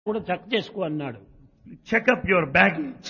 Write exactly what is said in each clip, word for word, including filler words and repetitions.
కూడా చెక్ చేసుకో అన్నాడు. Check up your baggage.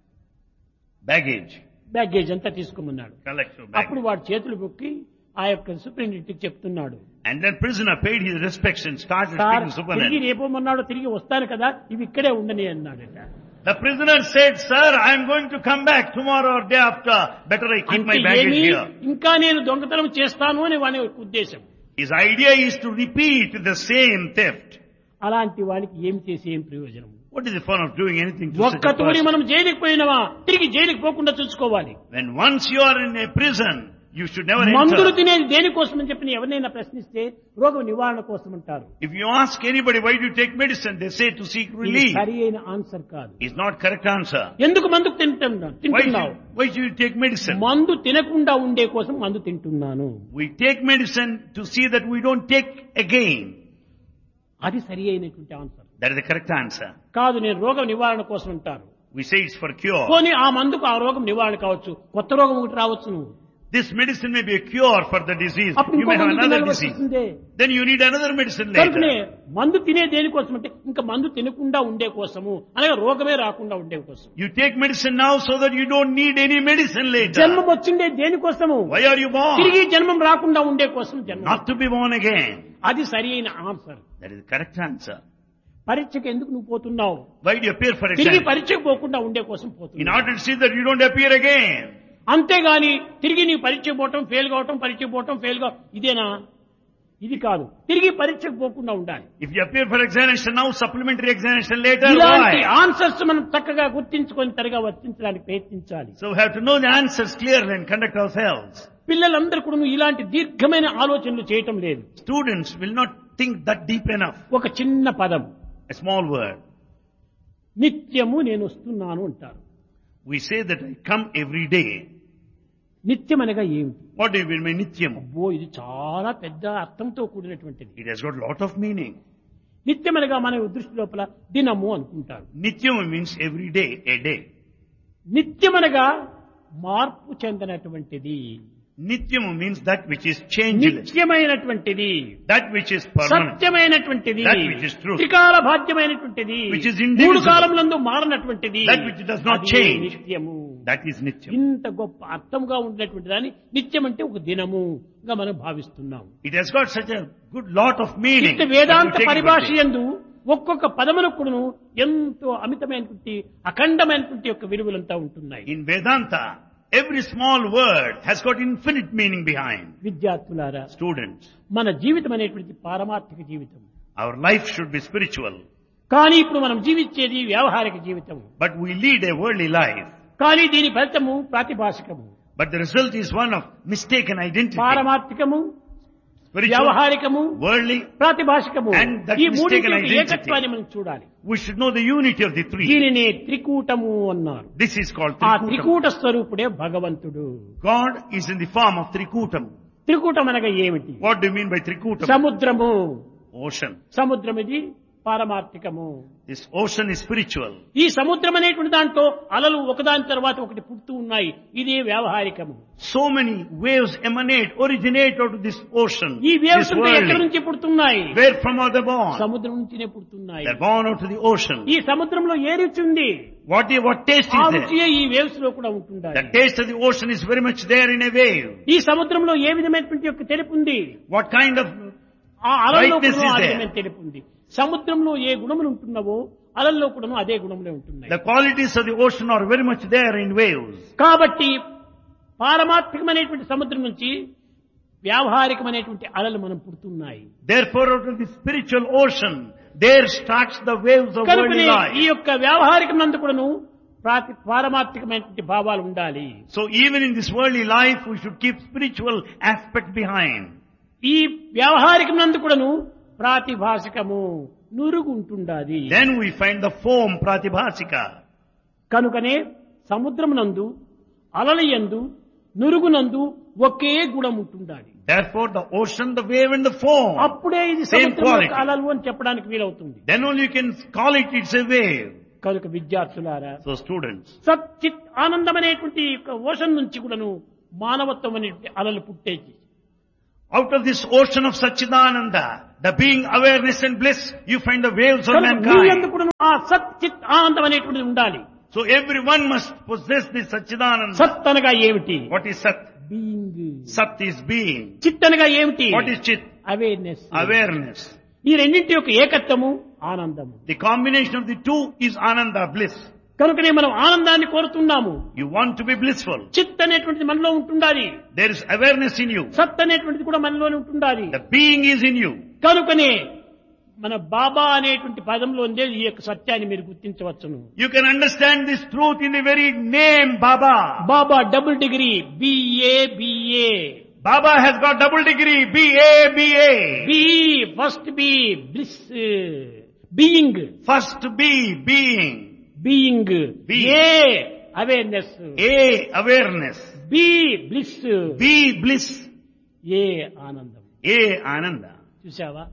Baggage. Baggage అంతా తీసుకోమన్నాడు. Collect your అప్పుడు baggage. వాడు చేతులు మొక్కి ఆ యొక్క సూపరింటెండెంట్కి చెప్తున్నాడు, And then prisoner paid his respects and started sir speaking తిరిగి supernaturally. రేపోమన్నాడు, తిరిగి వస్తాను కదా, ఇవి ఇక్కడే ఉండని అన్నాడట. The prisoner said, sir, I am going to come back tomorrow or day after. Better I keep my అంటే baggage ఏమి here. ఇంకా నేను దొంగతనం చేస్తాను అని వాని ఉద్దేశం. His idea is to repeat the same theft. అలాంటి వాడికి ఏం చేసి ఏం ప్రయోజనం? What is the fun of doing anything to such ఒక్క a తూరి person? మనం జైలుకి పోయినవా తిరిగి జైలుకి పోకుండా చూసుకోవాలి. When once you are in a prison, you should never మందులు enter. తినేది దేనికోసం అని చెప్పి ఎవరినైనా ప్రశ్నిస్తే రోగ నివారణ కోసం అంటారు. If you ask anybody why do you take medicine, they say to seek ఇది relief. సరి అయిన ఆన్సర్ కాదు. It's not correct answer. ఎందుకు మందుకు తింటున్నా Why తింటున్నావు? should, why should you take medicine? మందు తినకుండా ఉండే కోసం మందు తింటున్నాను. We take medicine to see that we don't take again. అది సరి అయినటువంటి answer That is the correct answer. కాదు. నేను రోగ నివారణ కోసం అంటారు. We say it's for cure. పోనీ ఆ మందుకు ఆ రోగం నివారణ కావచ్చు, కొత్త రోగం ఒకటి రావచ్చు. నువ్వు This medicine may be a cure for the disease. అప్పుడు You ఇంకో may have మందు another తినాల్సి disease. వస్తుందే. Then you need another medicine కనుకనే later. మందు తినే దేనికోసం అంటే ఇంకా మందు తినకుండా ఉండే కోసము, అనగా రోగమే రాకుండా ఉండే కోసం. You take medicine now so that you don't need any medicine later. జన్మం వచ్చిండే దేనికోసము? Why are you born? తిరిగి జన్మం రాకుండా ఉండే కోసం జన్మ. Not to be born again. అది సరి అయిన answer. That is the correct answer. పరీక్షకు ఎందుకు నువ్వు పోతున్నావు? Why do you appear for తిరిగి exam? పరీక్షకు పోకుండా ఉండే కోసం In పోతున్నావు. order to see that you don't appear again. అంతేగాని తిరిగి నీ పరీక్షకు పోవటం, ఫెయిల్ కావటం, పరీక్షకు పోవటం, ఫెయిల్ కావటం ఇదేనా? ఇది కాదు. తిరిగి పరీక్షకు పోకుండా ఉండాలి. If you appear for examination now, supplementary examination later, ఇలాంటి why? ఆన్సర్స్ మనం చక్కగా గుర్తించుకొని తరగా వర్తించడానికి ప్రయత్నించాలి. So we have to know the answers clearly and conduct ourselves. పిల్లలందరూ కూడా ఇలాంటి దీర్ఘమైన ఆలోచనలు చేయటం లేదు. Students will not think that deep enough. ఒక చిన్న పదం, A small word. నిత్యము నేను వస్తున్నాను అంటారు. We say that I come every day. నిత్యం అనగా ఏమిటి? What do you mean by nityam? అబ్బో, ఇది చాలా పెద్ద అర్థంతో కూడినటువంటిది. It has got a lot of meaning. నిత్యం అనగా మన దృష్టి లోపల దినము అనుకుంటారు. Nityam means every day, a day. నిత్యం అనగా మార్పు చెందినటువంటిది, Nityam means that which is changeless, నిత్యమైనటువంటిది, that which is permanent, సత్యమైనటువంటిది, That which is true. త్రికాల భాగ్యమైనటువంటిది, Which is indivisible. మూడు కాలములందు మారనటువంటిది, That which does not అది change. నిత్యము. that is nityam. ఇంత గొప్ప అర్థంగా ఉండేటువంటి దాన్ని నిత్యం అంటే ఒక దినముగా మనం భావిస్తున్నాం. It has got such a good lot of meaning. ఇంత that వేదాంత we take పరిభాష every day. యందు ఒక్కొక్క పదమునకును ఎంతో అమితమైనటువంటి అఖండమైనటువంటి యొక్క విలువలంతా ఉంటున్నాయి. In Vedanta, every small word has got infinite meaning behind. విద్యార్థులారా, Students, మన జీవితం అనేటువంటి పారమార్థిక జీవితం. our life should be spiritual, కానీ ఇప్పుడు మనం జీవించేది వ్యావహారిక జీవితం. but we lead a worldly life. కానీ దీని ఫలితము ప్రాతిభాషికము. But the result is one of mistaken identity. పారమార్థికము, Spiritual, వ్యావహారికము, worldly, ప్రాతిభాషికము, And that ఈ mistaken మూడింటి identity. ఏకత్వాన్ని మనం చూడాలి. we should know the unity of the three. దీనిని త్రికూటము అన్నారు. This is called ఆ Trikutam. త్రికూట స్వరూపుడే భగవంతుడు. God is in the form of Trikutam. త్రికూటం అనగా ఏమిటి? What do you mean by Trikutam? సముద్రము. Ocean. సముద్రం ఇది పారమార్థికము. This ocean is spiritual. ఈ సముద్రం అనేటువంటి దాంట్లో అలలు ఒకదాని తర్వాత ఒకటి పుడుతూ ఉన్నాయి. ఇదే వ్యావహారికము. So many waves emanate, originate out of this ocean. ఈ వేవ్స్ This అంతా ఎక్కడి world. నుంచి పుడుతున్నాయి? Where from are they born? సముద్రం నుంచినే పుడుతున్నాయి. They're born out of the ocean. ఈ సముద్రంలో ఏ రుచి ఉంది? What, what taste ఆ is there? రుచియే ఈ వేవ్స్ లో కూడా ఉంటుండాలి. The taste of the ocean is very much there in a wave. ఈ సముద్రంలో ఏ విధమైనటువంటి యొక్క తెలుపు ఉంది? What kind of ఆ అలల్లో Brightness కూడా is ఆ there. విధమైన తెలుపు ఉంది. సముద్రంలో ఏ గుణములు ఉంటున్నావో అలల్లో కూడా అదే గుణములే ఉంటున్నాయి. the qualities of the ocean are very much there in waves. కాబట్టి పారమార్థికమైనటువంటి సముద్రం నుంచి వ్యావహారికమైనటువంటి అలలు మనం పుడుతున్నాయి. Therefore, out of the spiritual ocean, there starts the waves of కనుకనే worldly ఈ life. యొక్క వ్యావహారికమందు కూడాను ప్రాతి పారమార్థికమైనటువంటి భావాలు ఉండాలి. So even in this worldly life, we should keep spiritual aspect behind. ఈ వ్యావహారికమందు కూడాను ప్రాతిభాషికము నురుగు ఉంటుండాది. Then we find the foam pratibhasika. కనుకనే సముద్రమునందు అలలయందు నురుగునందు ఒకే గుణం ఉంటుండాలి. Therefore, the ocean, the wave and the foam. అప్పుడే ఇది Same సముద్రం quality. యొక్క అలలు అని చెప్పడానికి వీలవుతుంది. Then only you can call it, it's a wave. కనుక విద్యార్థులారా, So students, సచ్చిత్ ఆనందం అనేటువంటి యొక్క ఓషన్ నుంచి కూడాను మానవత్వం అనేటువంటి అలలు పుట్టేది. Out of this ocean of Satchidananda, the being awareness and bliss, you find the waves of నీ mankind. ఎందుకు ఆ సత్ చిత్ ఆనందం అనేటువంటిది ఉండాలి. So everyone must possess this Satchidananda. సత్ అనగా ఏమిటి? What is Sat? Being. Sat is being. చిత్ అనగా ఏమిటి? What is Chit? Awareness. Awareness. ఈ రెండింటి యొక్క ఏకత్వము ఆనందము. The combination of the two is Ananda, bliss. కనుకనే మనం ఆనందాన్ని కోరుతున్నాము. You want to be blissful. చిత్ అనేటువంటిది మనలో ఉంటుండాలి. There is awareness in you. సత్ అనేటువంటిది కూడా మనలోనే ఉంటుండాలి. The being is in you. కనుకనే మన బాబా అనేటువంటి పదంలో ఉండే ఈ యొక్క సత్యాన్ని మీరు గుర్తించవచ్చును. You can understand this truth in the very name Baba. Baba double degree BA BA. Baba has got double degree, B A, B A. B first B bliss being. First B, being. Being. Being. A awareness. A, awareness. B bliss. B, bliss. ఏ ఆనందం. A, Ananda. చూసావా?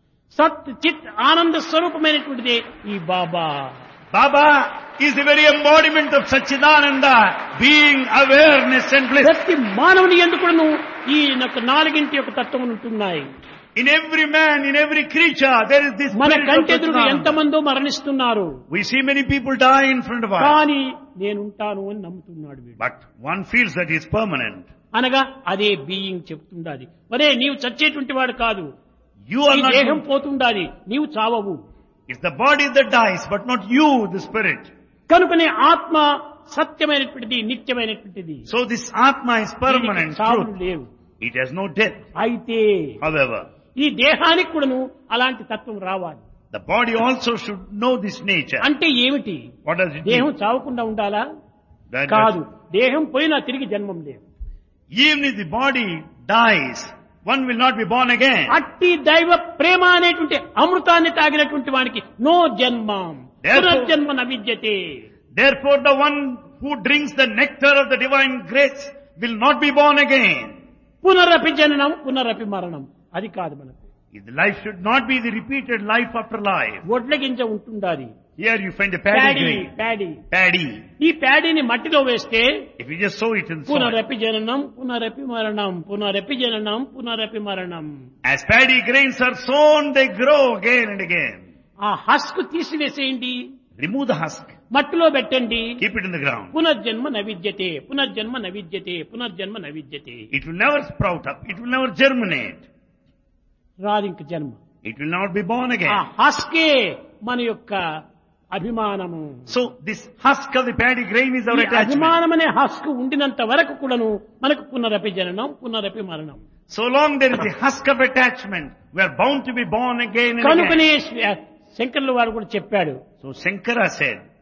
సత్ చిత్ ఆనంద స్వరూపమైనటువంటిది ఈ బాబా. Baba is the very embodiment of Satchidananda, being awareness and bliss. ప్రతి మానవుని ఎందుకును ఈ యొక్క నాలుగింటి యొక్క తత్వం ఉంటున్నాయి. In every man, in every creature, there is this మన spirit of కంటెదురు Satchidananda. ఎంతమందో మరణిస్తున్నారు. We see many people die in front of us. కానీ నేనుంటాను అని నమ్ముతున్నాడు వీడు. But one feels that he is permanent. అనగా అదే బీయింగ్ చెప్తుండాలి. మరే నీవు చచ్చేటువంటి వాడు కాదు. You are ఈ దేహం not. పోతుండాలి, నీవు చావవు. It's the body that dies, but not you, the spirit. కనుకనే ఆత్మ సత్యమైనటువంటిది, నిత్యమైనటువంటిది. So this Atma is permanent, దీనికి చావులు truth. లేవు. It has no death. అయితే However, ఈ దేహానికి కూడాను అలాంటి తత్వం రావాలి. the body also should know this nature. అంటే ఏమిటి? What does it దేహం mean? చావకుండా ఉండాలా? That- కాదు. దేహం పోయినా తిరిగి జన్మం లేదు. Even if the body dies, one will not be born again. అట్టి దైవ ప్రేమ అనేటువంటి అమృతాన్ని తాగినటువంటి వానికి నో జన్మం, Therefore- పునర్జన్మ నవిద్యతే. Therefore, the one who drinks the nectar of the divine grace will not be born again. పునరపి జననం పునరపి మరణం. అది కాదు మనకు. The life should not be the repeated life after life. వడ్ల గింజ ఉంటుండాలి. Here you find the paddy paddy grain. Paddy. Paddy. ఈ ప్యాడీని మట్టిలో వేస్తే If you just sow it in soil. పునరపి జననం పునరపి మరణం పునరపి జననం పునరపి మరణం. As paddy grains are sown, they grow again and again. ఆ హస్క్ తీసివేసేయండి, Remove the husk. మట్టిలో పెట్టండి. Keep it in the ground. పునర్జన్మ నవిద్యతే పునర్జన్మ నవిద్యతే పునర్జన్మ నవిద్యతే. It will never sprout up. It will never germinate. రాదింక జన్మ. It will not be born ఆ again. హస్కే మన యొక్క అభిమానము. So this husk of the paddy grain is our ఈ attachment. అభిమానం అనే హస్క్ ఉండినంత వరకు కూడాను మనకు పునరపి జననం పునరపి మరణం. So long there is the husk of attachment, we are bound to be born again and కనుకనే again. శంకర్ల వారు కూడా చెప్పాడు, So Shankara said,